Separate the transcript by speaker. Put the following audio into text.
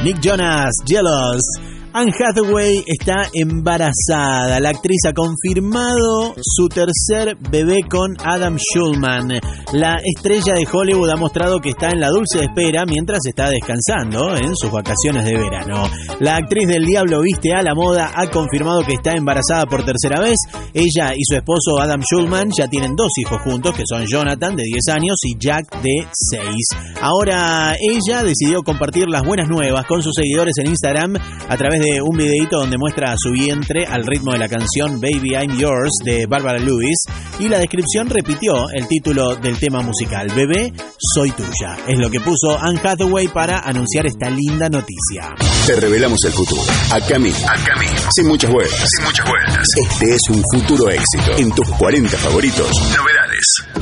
Speaker 1: Nick Jonas, Jealous. Anne Hathaway está embarazada. La actriz ha confirmado su tercer bebé con Adam Schulman. La estrella de Hollywood ha mostrado que está en la dulce espera mientras está descansando en sus vacaciones de verano. La actriz del Diablo viste a la moda ha confirmado que está embarazada por tercera vez. Ella y su esposo Adam Schulman ya tienen 2 hijos juntos, que son Jonathan, de 10 años, y Jack, de 6. Ahora ella decidió compartir las buenas nuevas con sus seguidores en Instagram a través de un videito donde muestra su vientre al ritmo de la canción Baby I'm Yours de Barbara Lewis, y la descripción repitió el título del tema musical, Bebé, soy tuya. Es lo que puso Anne Hathaway para anunciar esta linda noticia.
Speaker 2: Te revelamos el futuro. Acá mismo. Sin muchas vueltas. Este es un futuro éxito. En tus 40 favoritos. Novedades.